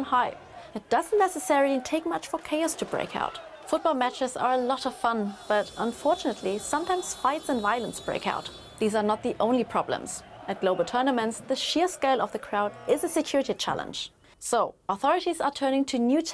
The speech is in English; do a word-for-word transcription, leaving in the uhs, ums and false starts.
high. It doesn't necessarily take much for chaos to break out. Football matches are a lot of fun, but unfortunately, sometimes fights and violence break out. These are not the only problems. At global tournaments, the sheer scale of the crowd is a security challenge. So, authorities are turning to new